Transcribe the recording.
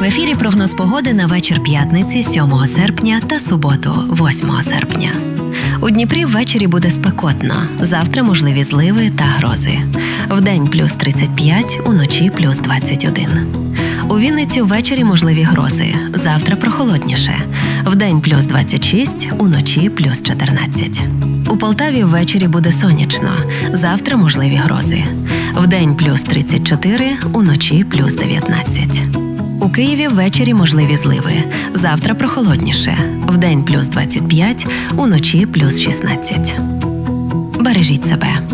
В ефірі прогноз погоди на вечір п'ятниці 7 серпня та суботу 8 серпня. У Дніпрі ввечері буде спекотно. Завтра можливі зливи та грози. Вдень плюс 35, уночі плюс 21. У Вінниці ввечері можливі грози. Завтра прохолодніше. Вдень плюс 26, уночі плюс 14. У Полтаві ввечері буде сонячно. Завтра можливі грози. Вдень плюс 34, уночі плюс 19. У Києві ввечері можливі зливи. Завтра прохолодніше. Вдень плюс 25, уночі плюс 16. Бережіть себе.